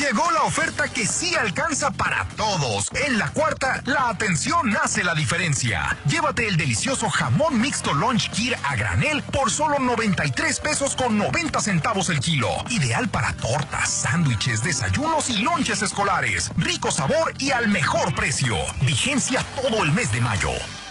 Llegó la oferta que sí alcanza para todos. En La Cuarta, la atención hace la diferencia. Llévate el delicioso jamón mixto Lunch Kir a granel por solo 93 pesos con 90 centavos el kilo. Ideal para tortas, sándwiches, desayunos y lonches escolares. Rico sabor y al mejor precio. Vigencia todo el mes de mayo.